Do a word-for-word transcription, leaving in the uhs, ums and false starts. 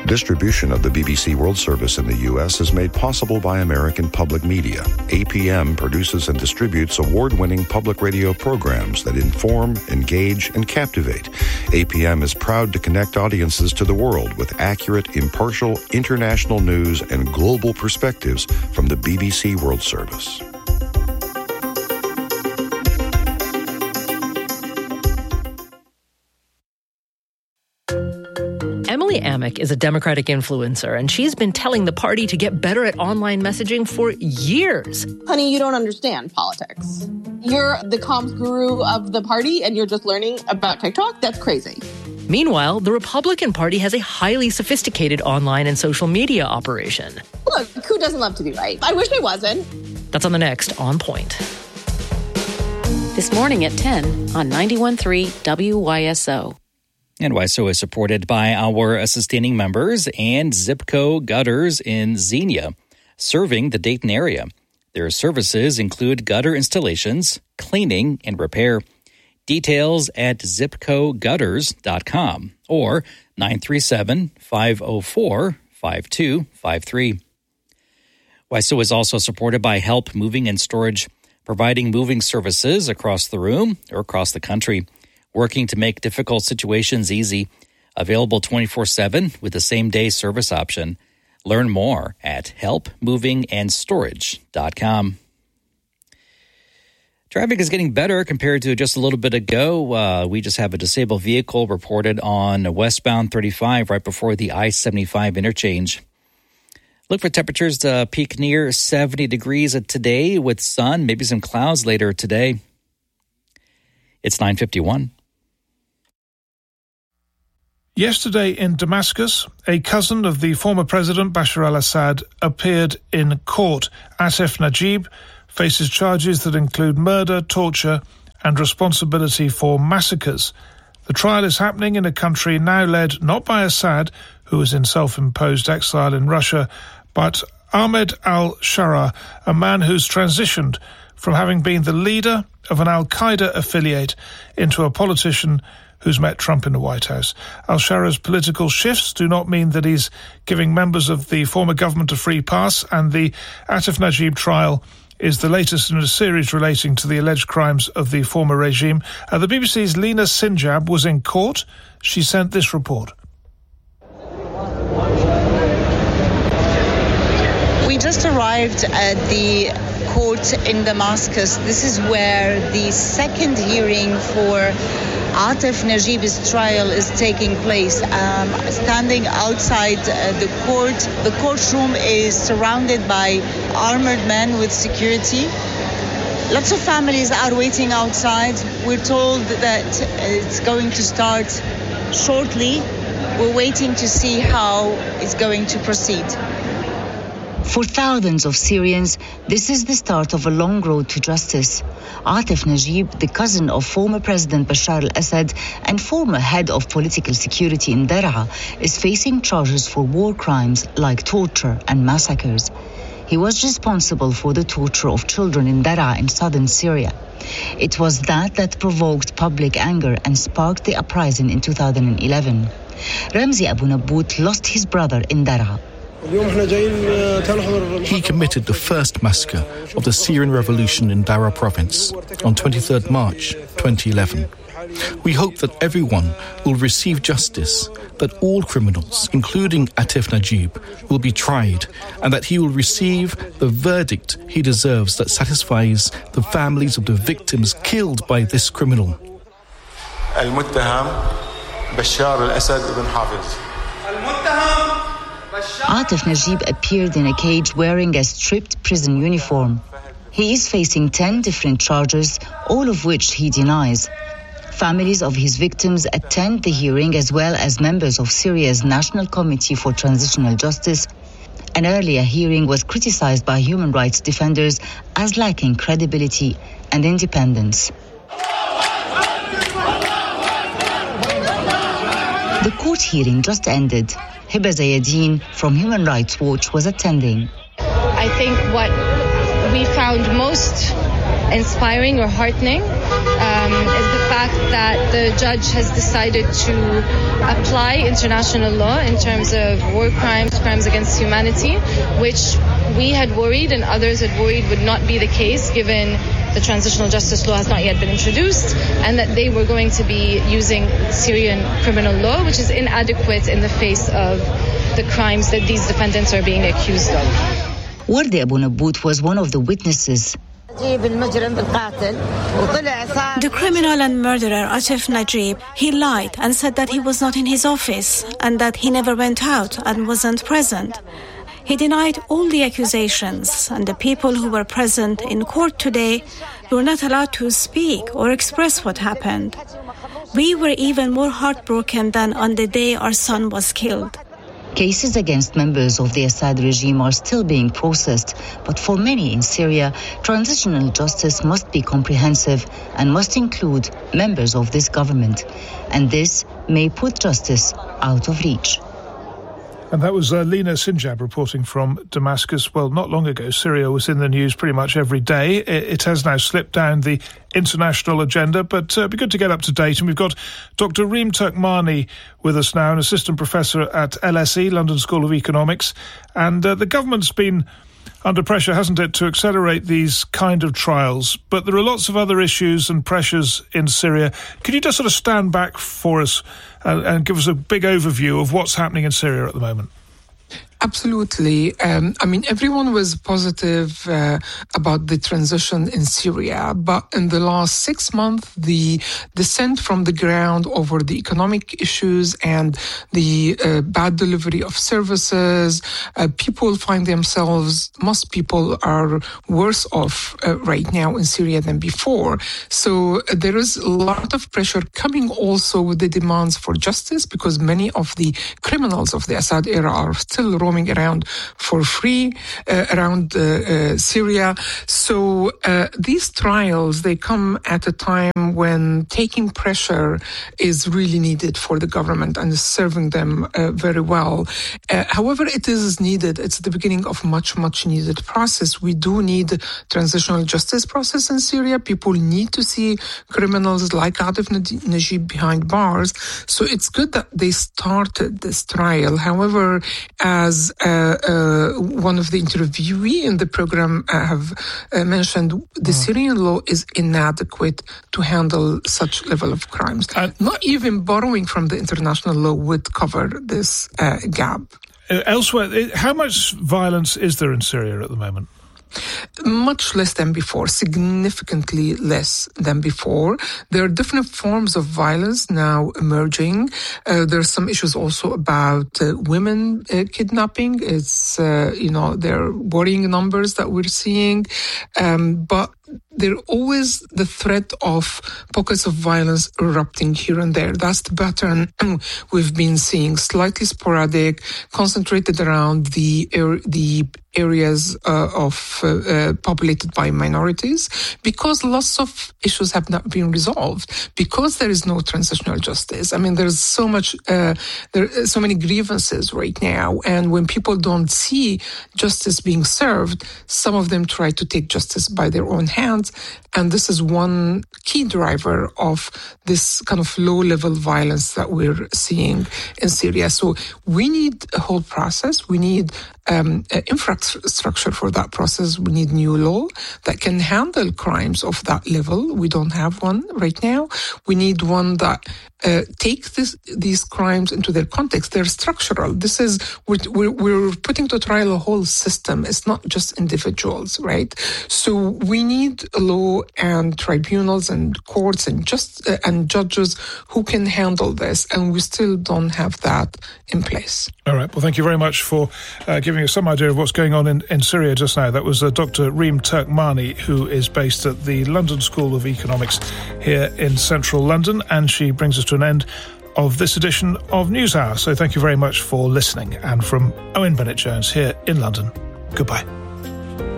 Distribution of the B B C World Service in the U S is made possible by American Public Media. A P M produces and distributes award-winning public radio programs that inform, engage, and captivate. A P M is proud to connect audiences to the world with accurate, impartial, international news and global perspectives from the B B C World Service. Emily Amick is a Democratic influencer, and she's been telling the party to get better at online messaging for years. Honey, you don't understand politics. You're the comms guru of the party, and you're just learning about TikTok? That's crazy. Meanwhile, the Republican Party has a highly sophisticated online and social media operation. Look, who doesn't love to be right? I wish I wasn't. That's on the next On Point. This morning at ten on ninety-one point three W Y S O. And Y S O is supported by our sustaining members and Zipco Gutters in Xenia, serving the Dayton area. Their services include gutter installations, cleaning, and repair. Details at zipco gutters dot com or nine three seven, five zero four, five two five three. Y S O is also supported by Help Moving and Storage, providing moving services across the room or across the country, working to make difficult situations easy. Available twenty-four seven with the same-day service option. Learn more at help moving and storage dot com. Traffic is getting better compared to just a little bit ago. Uh, we just have a disabled vehicle reported on westbound thirty-five right before the I seventy-five interchange. Look for temperatures to peak near seventy degrees today with sun, maybe some clouds later today. It's nine fifty-one. Yesterday in Damascus, a cousin of the former president Bashar al-Assad appeared in court. Atif Najib faces charges that include murder, torture, and responsibility for massacres. The trial is happening in a country now led not by Assad, who is in self-imposed exile in Russia, but Ahmed al-Sharaa, a man who's transitioned from having been the leader of an al-Qaeda affiliate into a politician who's met Trump in the White House. Al-Sharaa's political shifts do not mean that he's giving members of the former government a free pass, and the Atif Najib trial is the latest in a series relating to the alleged crimes of the former regime. Uh, the B B C's Lena Sinjab was in court. She sent this report. We just arrived at the court in Damascus. This is where the second hearing for Atif Najib's trial is taking place. Um, standing outside uh, the court, the courtroom is surrounded by armored men with security. Lots of families are waiting outside. We're told that it's going to start shortly. We're waiting to see how it's going to proceed. For thousands of Syrians, this is the start of a long road to justice. Atif Najib, the cousin of former President Bashar al-Assad and former head of political security in Daraa, is facing charges for war crimes like torture and massacres. He was responsible for the torture of children in Daraa in southern Syria. It was that that provoked public anger and sparked the uprising in two thousand eleven. Ramzi Abu Nabbout lost his brother in Daraa. He committed the first massacre of the Syrian revolution in Daraa province on twenty-third of March twenty eleven. We hope that everyone will receive justice, that all criminals, including Atif Najib, will be tried, and that he will receive the verdict he deserves that satisfies the families of the victims killed by this criminal. Al-Muttaham Bashar al-Assad ibn Hafiz. Atif Najib appeared in a cage wearing a stripped prison uniform. He is facing ten different charges, all of which he denies. Families of his victims attend the hearing, as well as members of Syria's National Committee for Transitional Justice. An earlier hearing was criticized by human rights defenders as lacking credibility and independence. The court hearing just ended. Hiba Zayedin from Human Rights Watch was attending. I think what we found most inspiring or heartening um, is the fact that the judge has decided to apply international law in terms of war crimes, crimes against humanity, which we had worried and others had worried would not be the case given the transitional justice law has not yet been introduced, and that they were going to be using Syrian criminal law, which is inadequate in the face of the crimes that these defendants are being accused of. Wardi Abu Nabbout was one of the witnesses. The criminal and murderer Atef Najib, he lied and said that he was not in his office and that he never went out and wasn't present. He denied all the accusations, and the people who were present in court today were not allowed to speak or express what happened. We were even more heartbroken than on the day our son was killed. Cases against members of the Assad regime are still being processed, but for many in Syria, transitional justice must be comprehensive and must include members of this government. And this may put justice out of reach. And that was uh, Lina Sinjab reporting from Damascus. Well, not long ago, Syria was in the news pretty much every day. It, it has now slipped down the international agenda, but uh, it'd be good to get up to date. And we've got Doctor Reem Turkmani with us now, an assistant professor at L S E, London School of Economics. And uh, the government's been under pressure, hasn't it, to accelerate these kind of trials. But there are lots of other issues and pressures in Syria. Could you just sort of stand back for us and, and give us a big overview of what's happening in Syria at the moment? Absolutely. Um, I mean, everyone was positive uh, about the transition in Syria, but in the last six months, the descent from the ground over the economic issues and the uh, bad delivery of services, uh, people find themselves, most people are worse off uh, right now in Syria than before. So uh, there is a lot of pressure coming also with the demands for justice, because many of the criminals of the Assad era are still roaming around for free uh, around uh, uh, Syria. So uh, these trials, they come at a time when taking pressure is really needed for the government and is serving them uh, very well. Uh, however, it is needed. It's the beginning of much, much needed process. We do need transitional justice process in Syria. People need to see criminals like Atef Najib behind bars. So it's good that they started this trial. However, as Uh, uh, one of the interviewee in the program uh, have uh, mentioned, the mm. Syrian law is inadequate to handle such level of crimes. Uh, Not even borrowing from the international law would cover this uh, gap. Uh, elsewhere, how much violence is there in Syria at the moment? Much less than before, significantly less than before. There are different forms of violence now emerging. Uh, there are some issues also about uh, women uh, kidnapping. It's, uh, you know, there are worrying numbers that we're seeing. Um, but there are always the threat of pockets of violence erupting here and there. That's the pattern we've been seeing, slightly sporadic, concentrated around the er- the areas uh, of uh, uh, populated by minorities, because lots of issues have not been resolved, because there is no transitional justice. I mean, there's so much, uh, there are so many grievances right now, and when people don't see justice being served, some of them try to take justice by their own hands, and this is one key driver of this kind of low-level violence that we're seeing in Syria. So we need a whole process. We need um, infrastructure for that process. We need new law that can handle crimes of that level. We don't have one right now. We need one that uh, takes this, these crimes into their context. They're structural. This is, we're, we're, we're putting to trial a whole system. It's not just individuals, right? So we need a law and tribunals and courts and just uh, and judges who can handle this, and we still don't have that in place. All right. Well, thank you very much for uh, giving us some idea of what's going on in, in Syria just now. That was uh, Doctor Reem Turkmani, who is based at the London School of Economics here in central London, and she brings us to an end of this edition of NewsHour. So thank you very much for listening. And from Owen Bennett-Jones here in London, goodbye.